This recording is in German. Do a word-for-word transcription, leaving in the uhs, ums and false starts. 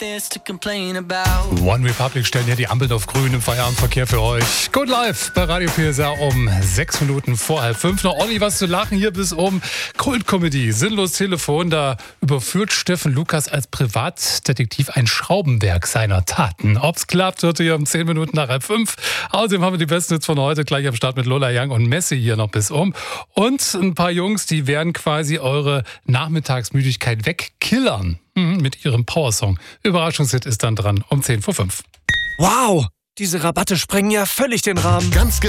One Republic stellen ja die Ampeln auf grün im Feierabendverkehr für euch. Good Life bei Radio P S R um sechs Minuten vor halb fünf. Noch Olli, was zu lachen hier bis um Kultkomödie. Sinnlos Telefon, da überführt Steffen Lukas als Privatdetektiv ein Schraubenwerk seiner Taten. Ob's klappt, hört ihr um zehn Minuten nach halb fünf. Außerdem haben wir die besten Hits von heute gleich am Start mit Lola Young und Messi hier noch bis um. Und ein paar Jungs, die werden quasi eure Nachmittagsmüdigkeit wegkillern. Mit ihrem Powersong. Überraschungshit ist dann dran um zehn vor fünf. Wow, diese Rabatte sprengen ja völlig den Rahmen. Ganz genau.